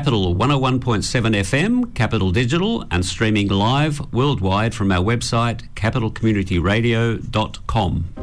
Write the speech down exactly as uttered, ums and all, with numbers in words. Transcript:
Capital one oh one point seven F M, Capital Digital, and streaming live worldwide from our website capital community radio dot com.